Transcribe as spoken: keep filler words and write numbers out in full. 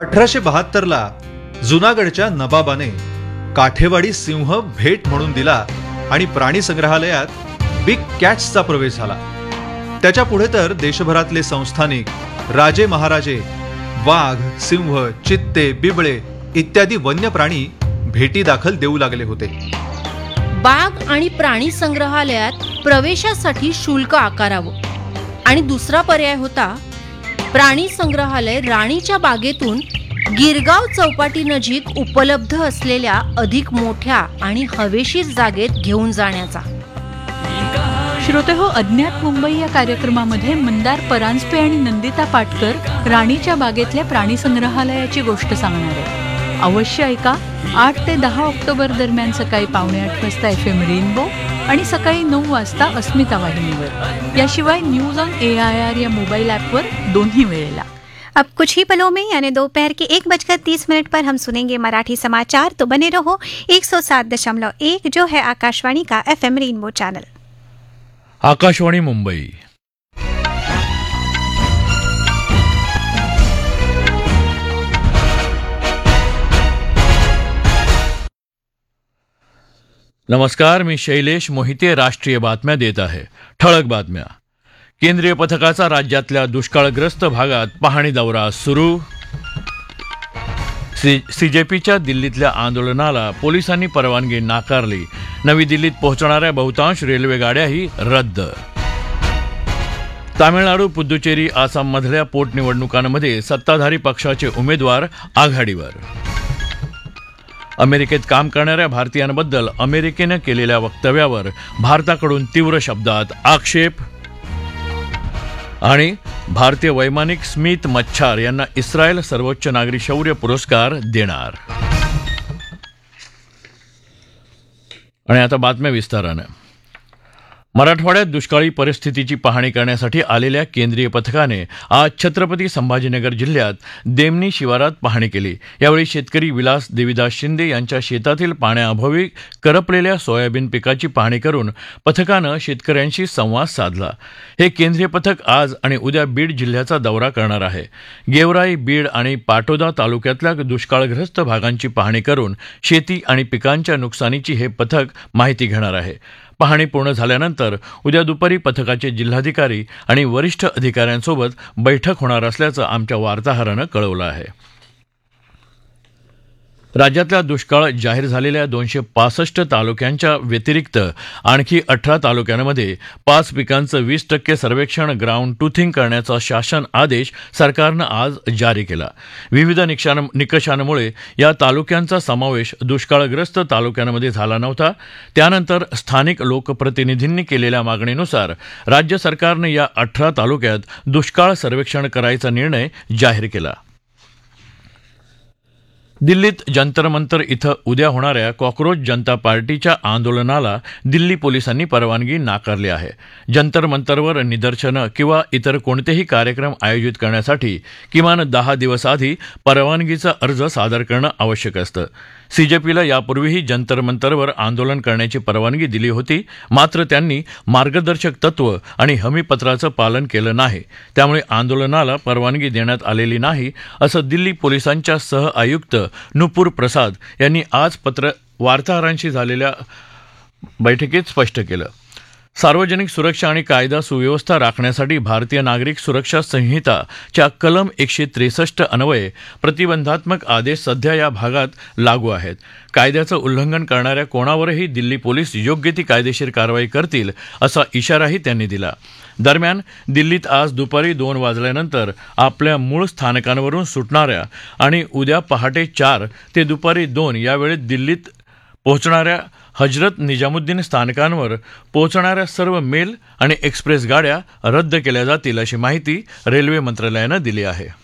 अठराशे बहात्तर ला जुनागडच्या नवाबाने काठेवाडी सिंह भेट म्हणून दिला आणि प्राणी संग्रहालयात बिग कॅट्सचा प्रवेश झाला. त्याच्या पुढे तर देशभरातले संस्थानिक राजे महाराजे वाघ, सिंह, चित्ते, बिबळे इत्यादी वन्य प्राणी भेटी दाखल देऊ लागले होते. बाग आणि प्राणी संग्रहालयात प्रवेशासाठी शुल्क आकारावं आणि दुसरा पर्याय होता प्राणी संग्रहालय राणीच्या बागेतून गिरगाव चौपाटी नजीक उपलब्ध असलेल्या अधिक मोठ्या आणि हवेशीर जागेत घेऊन जाण्याचा. श्रोते हो, अज्ञात मुंबई या कार्यक्रमामध्ये मंदार परांजपे आणि नंदिता पाटकर राणीच्या बागेतल्या प्राणी संग्रहालयाची गोष्ट सांगणार आहे. अवश्य ऐका. आठ ते दहा ऑक्टोबर दरम्यान सकाळी पावणे आठ वाजता एफ एम रेनबो आणि सकाळी नऊ वाजता अस्मिता वाहिनीवर. याशिवाय news on A I R या मोबाईल ॲपवर दोन्ही वेळेला. अब कुछ ही पलों में यानी दोपहर के एक बजकर तीस मिनट पर हम सुनेंगे मराठी समाचार. तो बने रहो एक सौ सात दशमलव एक जो है आकाशवाणी का F M rainbow channel. Akashvani Mumbai. नमस्कार, मी शैलेश मोहिते राष्ट्रीय बातम्या देत आहे. ठळक बातम्या. केंद्रीय पथकाचा राज्यातल्या दुष्काळग्रस्त भागात पाहणी दौरा सुरू. सीजेपीच्या दिल्लीतल्या आंदोलनाला पोलिसांनी परवानगी नाकारली. नवी दिल्लीत पोहोचणाऱ्या बहुतांश रेल्वे गाड्याही रद्द. तामिळनाडू, पुद्दुचेरी, आसाममधल्या पोटनिवडणुकांमध्ये सत्ताधारी पक्षाचे उमेदवार आघाडीवर. अमेरिकेत काम करणाऱ्या भारतीयांबद्दल अमेरिकेनं केलेल्या वक्तव्यावर भारताकडून तीव्र शब्दात आक्षेप. आणि भारतीय वैमानिक स्मिथ मच्छार यांना इस्रायल सर्वोच्च नागरी शौर्य पुरस्कार देणार. आणि आता बातम्या विस्तारानं. मराठवाड्यात दुष्काळी परिस्थितीची पाहणी करण्यासाठी आलेल्या केंद्रीय पथकाने आज छत्रपती संभाजीनगर जिल्ह्यात देमणी शिवारात पाहणी केली. यावेळी शेतकरी विलास देवीदास शिंदे यांच्या शेतातील पाण्याअभावी करपलेल्या सोयाबीन पिकाची पाहणी करून पथकानं शेतकऱ्यांशी संवाद साधला. हे केंद्रीय पथक आज आणि उद्या बीड जिल्ह्याचा दौरा करणार आहे. गेवराई, बीड आणि पाटोदा तालुक्यातल्या दुष्काळग्रस्त भागांची पाहणी करून शेती आणि पिकांच्या नुकसानीची हे पथक माहिती घेणार आहे. पाहणी पूर्ण झाल्यानंतर उद्या दुपारी पथकाचे जिल्हाधिकारी आणि वरिष्ठ अधिकाऱ्यांसोबत बैठक होणार असल्याचं आमच्या वार्ताहरानं कळवलं आहे. राज्यातल्या दुष्काळ जाहीर झालेल्या दोनशे पासष्ट तालुक्यांच्या व्यतिरिक्त आणखी अठरा तालुक्यांमध्ये पाच पिकांचं वीस टक्के सर्वेक्षण ग्राउंड टूथिंग करण्याचा शासन आदेश सरकारनं आज जारी केला. विविध निकषांमुळे या तालुक्यांचा समावेश दुष्काळग्रस्त तालुक्यांमध्ये झाला नव्हता. त्यानंतर स्थानिक लोकप्रतिनिधींनी केलेल्या मागणीनुसार राज्य सरकारनं या अठरा तालुक्यात दुष्काळ सर्वेक्षण करायचा निर्णय जाहीर केला. दिल्लीत जंतर मंतर इथं उद्या होणाऱ्या कॉक्रोच जनता पार्टीच्या आंदोलनाला दिल्ली पोलिसांनी परवानगी नाकारली आहे. जंतर मंतरवर निदर्शनं किंवा इतर कोणतेही कार्यक्रम आयोजित करण्यासाठी किमान दहा दिवस आधी परवानगीचा अर्ज सादर करणं आवश्यक असतं. सीजेपीला यापूर्वीही जंतर मंतरवर आंदोलन करण्याची परवानगी दिली होती, मात्र त्यांनी मार्गदर्शक तत्व आणि हमीपत्राचं पालन केलं नाही. त्यामुळे आंदोलनाला परवानगी देण्यात आलेली नाही, असं दिल्ली पोलिसांच्या सह आयुक्त नुपूर प्रसाद यांनी आज पत्र वार्ताहरांशी झालेल्या बैठकीत स्पष्ट केलं. सार्वजनिक सुरक्षा आणि कायदा सुव्यवस्था राखण्यासाठी भारतीय नागरिक सुरक्षा संहिताच्या कलम एकशे त्रेसष्ट अन्वये प्रतिबंधात्मक आदेश सध्या या भागात लागू आहेत. कायद्याचं उल्लंघन करणाऱ्या कोणावरही दिल्ली पोलीस योग्य ती कायदेशीर कारवाई करतील, असा इशाराही त्यांनी दिला. दरम्यान दिल्लीत आज दुपारी दोन वाजल्यानंतर आपल्या मूळ स्थानकांवरून सुटणाऱ्या आणि उद्या पहाटे चार ते दुपारी दोन या वेळेत दिल्लीत पोहोचणाऱ्या हजरत निजामुद्दीन स्थानकांवर पोहोचणाऱ्या सर्व मेल आणि एक्सप्रेस गाड्या रद्द केल्या जातील, अशी माहिती रेल्वे मंत्रालयानं दिली आहे.